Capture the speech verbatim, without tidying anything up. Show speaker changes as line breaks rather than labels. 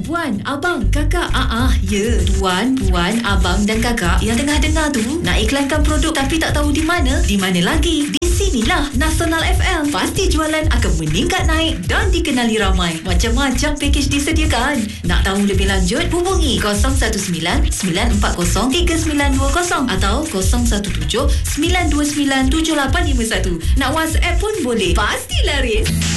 puan, abang, kakak. Ah ah, ya. Tuan, puan, abang dan kakak yang tengah dengar tu nak iklankan produk tapi tak tahu di mana? Di mana lagi? Di sinilah Nasional F M. Pasti jualan akan meningkat naik dan dikenali ramai. Macam-macam pakej disediakan. Nak tahu lebih lanjut? Hubungi kosong satu sembilan sembilan empat kosong tiga sembilan dua kosong atau kosong satu tujuh sembilan dua sembilan tujuh lapan lima satu. Nak WhatsApp pun boleh. Pasti laris.